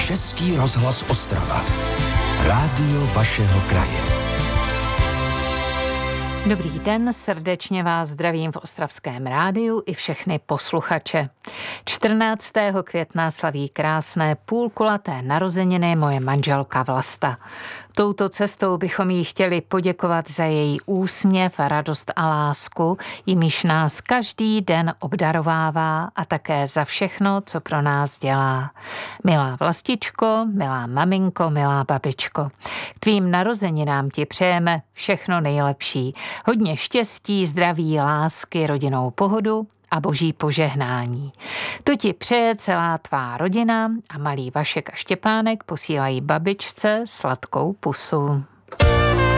Český rozhlas Ostrava. Rádio vašeho kraje. Dobrý den, srdečně vás zdravím v Ostravském rádiu i všechny posluchače. 14. května slaví krásné půlkulaté narozeniny moje manželka Vlasta. Touto cestou bychom jí chtěli poděkovat za její úsměv, radost a lásku, jimiž nás každý den obdarovává, a také za všechno, co pro nás dělá. Milá Vlastičko, milá maminko, milá babičko, k tvým narozeninám ti přejeme všechno nejlepší. Hodně štěstí, zdraví, lásky, rodinnou pohodu a boží požehnání. To ti přeje celá tvá rodina a malý Vašek a Štěpánek posílají babičce sladkou pusu.